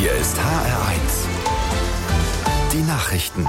Hier ist HR1. Die Nachrichten.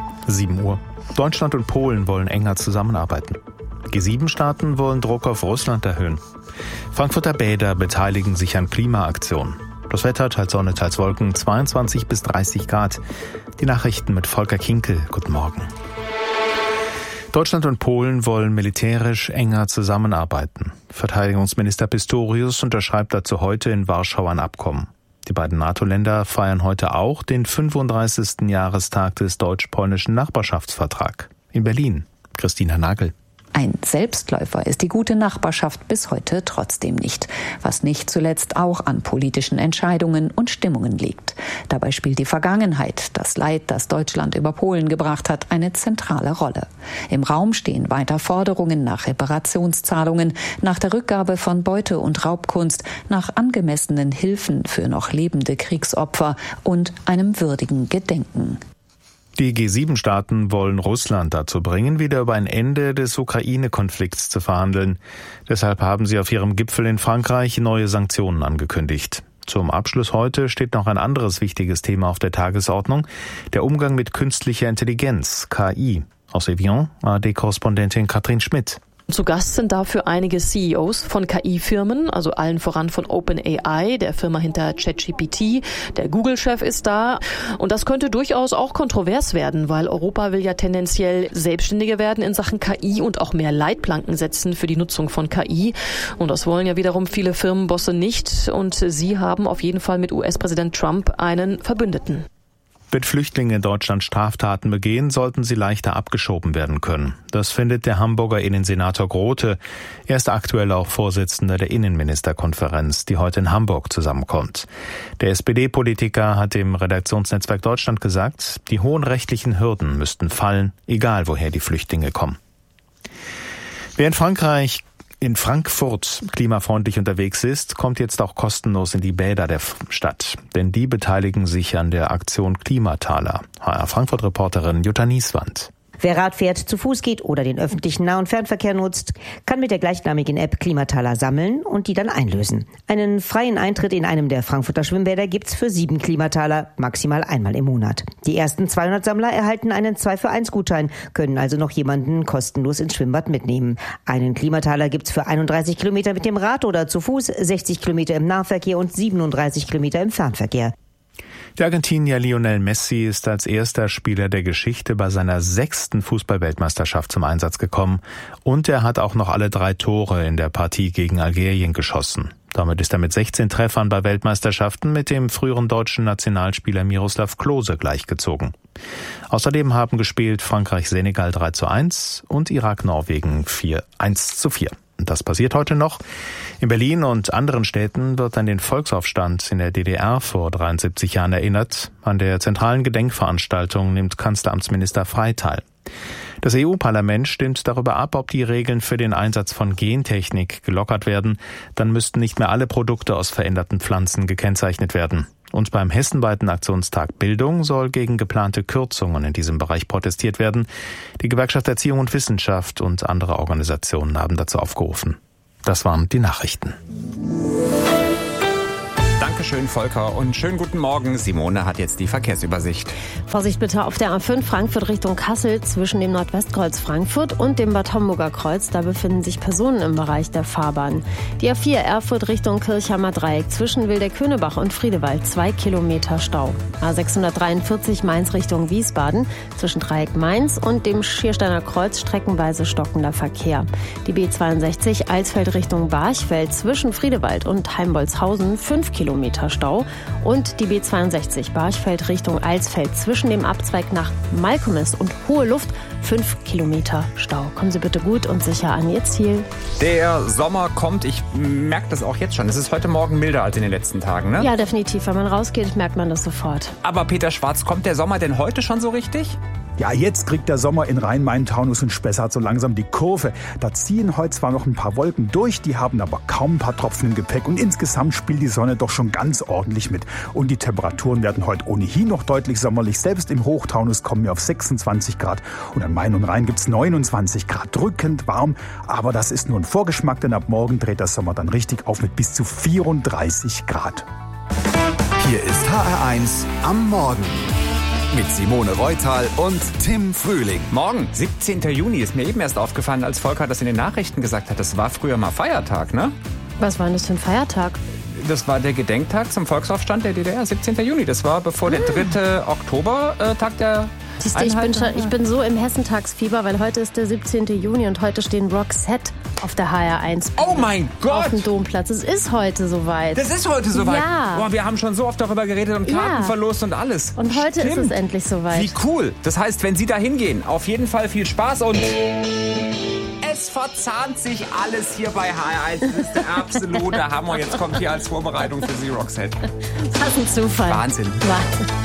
7 Uhr. Deutschland und Polen wollen enger zusammenarbeiten. G7-Staaten wollen Druck auf Russland erhöhen. Frankfurter Bäder beteiligen sich an Klimaaktionen. Das Wetter teils Sonne, teils Wolken, 22 bis 30 Grad. Die Nachrichten mit Volker Kinkel. Guten Morgen. Deutschland und Polen wollen militärisch enger zusammenarbeiten. Verteidigungsminister Pistorius unterschreibt dazu heute in Warschau ein Abkommen. Die beiden NATO-Länder feiern heute auch den 35. Jahrestag des deutsch-polnischen Nachbarschaftsvertrags. In Berlin, Christina Nagel. Ein Selbstläufer ist die gute Nachbarschaft bis heute trotzdem nicht, was nicht zuletzt auch an politischen Entscheidungen und Stimmungen liegt. Dabei spielt die Vergangenheit, das Leid, das Deutschland über Polen gebracht hat, eine zentrale Rolle. Im Raum stehen weiter Forderungen nach Reparationszahlungen, nach der Rückgabe von Beute- und Raubkunst, nach angemessenen Hilfen für noch lebende Kriegsopfer und einem würdigen Gedenken. Die G7-Staaten wollen Russland dazu bringen, wieder über ein Ende des Ukraine-Konflikts zu verhandeln. Deshalb haben sie auf ihrem Gipfel in Frankreich neue Sanktionen angekündigt. Zum Abschluss heute steht noch ein anderes wichtiges Thema auf der Tagesordnung, der Umgang mit künstlicher Intelligenz, KI. Aus Evian, ARD-Korrespondentin Katrin Schmidt. Zu Gast sind dafür einige CEOs von KI-Firmen, also allen voran von OpenAI, der Firma hinter ChatGPT. Der Google-Chef ist da. Und das könnte durchaus auch kontrovers werden, weil Europa will ja tendenziell selbstständiger werden in Sachen KI und auch mehr Leitplanken setzen für die Nutzung von KI. Und das wollen ja wiederum viele Firmenbosse nicht. Und sie haben auf jeden Fall mit US-Präsident Trump einen Verbündeten. Wenn Flüchtlinge in Deutschland Straftaten begehen, sollten sie leichter abgeschoben werden können. Das findet der Hamburger Innensenator Grote. Er ist aktuell auch Vorsitzender der Innenministerkonferenz, die heute in Hamburg zusammenkommt. Der SPD-Politiker hat dem Redaktionsnetzwerk Deutschland gesagt, die hohen rechtlichen Hürden müssten fallen, egal woher die Flüchtlinge kommen. Wer in Frankfurt klimafreundlich unterwegs ist, kommt jetzt auch kostenlos in die Bäder der Stadt. Denn die beteiligen sich an der Aktion Klimataler. HR Frankfurt-Reporterin Jutta Nieswand. Wer Rad fährt, zu Fuß geht oder den öffentlichen Nah- und Fernverkehr nutzt, kann mit der gleichnamigen App Klimataler sammeln und die dann einlösen. Einen freien Eintritt in einem der Frankfurter Schwimmbäder gibt's für 7 Klimataler, maximal einmal im Monat. Die ersten 200 Sammler erhalten einen 2-für-1-Gutschein, können also noch jemanden kostenlos ins Schwimmbad mitnehmen. Einen Klimataler gibt's für 31 Kilometer mit dem Rad oder zu Fuß, 60 Kilometer im Nahverkehr und 37 Kilometer im Fernverkehr. Der Argentinier Lionel Messi ist als erster Spieler der Geschichte bei seiner 6. Fußball-Weltmeisterschaft zum Einsatz gekommen. Und er hat auch noch alle 3 Tore in der Partie gegen Algerien geschossen. Damit ist er mit 16 Treffern bei Weltmeisterschaften mit dem früheren deutschen Nationalspieler Miroslav Klose gleichgezogen. Außerdem haben gespielt Frankreich-Senegal 3:1 und Irak-Norwegen 1:4. Und das passiert heute noch. In Berlin und anderen Städten wird an den Volksaufstand in der DDR vor 73 Jahren erinnert. An der zentralen Gedenkveranstaltung nimmt Kanzleramtsminister Frey teil. Das EU-Parlament stimmt darüber ab, ob die Regeln für den Einsatz von Gentechnik gelockert werden. Dann müssten nicht mehr alle Produkte aus veränderten Pflanzen gekennzeichnet werden. Und beim hessenweiten Aktionstag Bildung soll gegen geplante Kürzungen in diesem Bereich protestiert werden. Die Gewerkschaft Erziehung und Wissenschaft und andere Organisationen haben dazu aufgerufen. Das waren die Nachrichten. Dankeschön, Volker, und schönen guten Morgen. Simone hat jetzt die Verkehrsübersicht. Vorsicht bitte auf der A5 Frankfurt Richtung Kassel zwischen dem Nordwestkreuz Frankfurt und dem Bad Homburger Kreuz. Da befinden sich Personen im Bereich der Fahrbahn. Die A4 Erfurt Richtung Kirchhammer Dreieck zwischen Wildeck-Könerbach und Friedewald 2 Kilometer Stau. A643 Mainz Richtung Wiesbaden zwischen Dreieck Mainz und dem Schiersteiner Kreuz streckenweise stockender Verkehr. Die B62 Eilsfeld Richtung Barchfeld zwischen Friedewald und Heimbolzhausen 5 Kilometer Stau und die B62 Barchfeld Richtung Eilsfeld zwischen dem Abzweig nach Malkomes und Hohe Luft 5 Kilometer Stau. Kommen Sie bitte gut und sicher an Ihr Ziel. Der Sommer kommt, ich merke das auch jetzt schon. Es ist heute Morgen milder als in den letzten Tagen, ne? Ja, definitiv. Wenn man rausgeht, merkt man das sofort. Aber Peter Schwarz, kommt der Sommer denn heute schon so richtig? Ja, jetzt kriegt der Sommer in Rhein-Main-Taunus und Spessart so langsam die Kurve. Da ziehen heute zwar noch ein paar Wolken durch, die haben aber kaum ein paar Tropfen im Gepäck. Und insgesamt spielt die Sonne doch schon ganz ordentlich mit. Und die Temperaturen werden heute ohnehin noch deutlich sommerlich. Selbst im Hochtaunus kommen wir auf 26 Grad. Und an Main und Rhein gibt's 29 Grad. Drückend warm. Aber das ist nur ein Vorgeschmack, denn ab morgen dreht der Sommer dann richtig auf mit bis zu 34 Grad. Hier ist HR1 am Morgen. Mit Simone Reutal und Tim Frühling. Morgen, 17. Juni, ist mir eben erst aufgefallen, als Volker das in den Nachrichten gesagt hat. Das war früher mal Feiertag, ne? Was war denn das für ein Feiertag? Das war der Gedenktag zum Volksaufstand der DDR, 17. Juni. Das war bevor der 3. Oktober, Tag der Siehst du, ich bin so im Hessentagsfieber, weil heute ist der 17. Juni und heute stehen Roxette auf der HR1. Oh mein Gott! Auf dem Domplatz. Es ist heute soweit. Das ist heute soweit? Ja. Boah, wir haben schon so oft darüber geredet und Karten verlost und alles. Und heute ist es endlich soweit. Wie cool. Das heißt, wenn Sie da hingehen, auf jeden Fall viel Spaß und... Es verzahnt sich alles hier bei HR1. Das ist der absolute Hammer. Jetzt kommt hier als Vorbereitung für Sie Roxette. Was ein Zufall. Wahnsinn.